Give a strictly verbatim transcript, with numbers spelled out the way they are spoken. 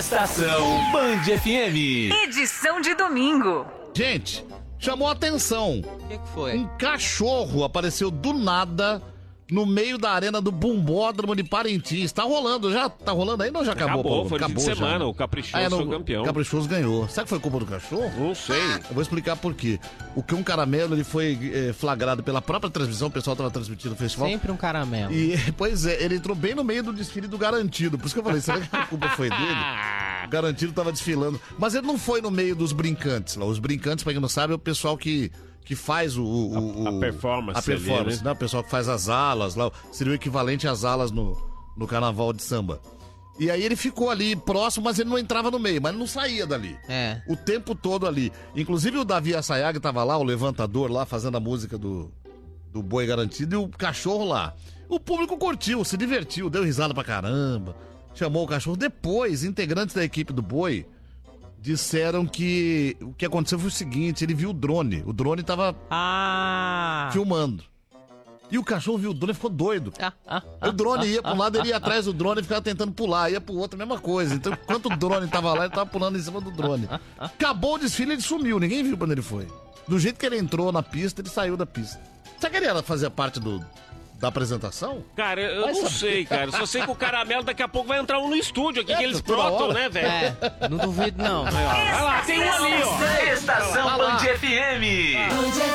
Estação Band F M. Edição de domingo. Gente, chamou a atenção. O que, que foi? Um cachorro apareceu do nada no meio da arena do Bumbódromo de Parintins. Tá rolando, já tá rolando ainda ou já acabou? Acabou, foi no acabou fim de semana, já. o Caprichoso Ah, é, foi no- campeão. O Caprichoso ganhou. Será que foi culpa do cachorro? Não sei. Eu vou explicar por quê. O Cão Caramelo, ele foi eh, flagrado pela própria transmissão, o pessoal tava transmitindo o festival. Sempre um caramelo. E, pois é, ele entrou bem no meio do desfile do Garantido. Por isso que eu falei, será que a culpa foi dele? O Garantido tava desfilando. Mas ele não foi no meio dos brincantes lá. Os brincantes, pra quem não sabe, é o pessoal que, que faz o... o- A- a o- performance A performance, ali, né? né? O pessoal que faz as alas lá. Seria o equivalente às alas no, no carnaval de samba. E aí ele ficou ali próximo, mas ele não entrava no meio. Mas ele não saía dali. É. O tempo todo ali. Inclusive o Davi Assayag tava lá, o levantador lá, fazendo a música do, do Boi Garantido, e o cachorro lá. O público curtiu, se divertiu, deu risada pra caramba, chamou o cachorro. Depois, integrantes da equipe do Boi disseram que o que aconteceu foi o seguinte, ele viu o drone, o drone tava Ah! filmando. E o cachorro viu o drone e ficou doido. Ah, ah, Aí o drone ia pra um lado, ele ia atrás do drone e ficava tentando pular, ia pro outro, a mesma coisa. Então, enquanto o drone tava lá, ele tava pulando em cima do drone. Acabou o desfile, ele sumiu, ninguém viu pra onde ele foi. Do jeito que ele entrou na pista, ele saiu da pista. Será que ele ia fazer parte do, da apresentação? Cara, eu Vai não saber. sei, cara. Só sei que o caramelo daqui a pouco vai entrar um no estúdio aqui, É, que eles toda brotam, hora. né, velho? É, não duvido não. Vai lá, tem um ali, ó. Estação Vai lá. Band F M.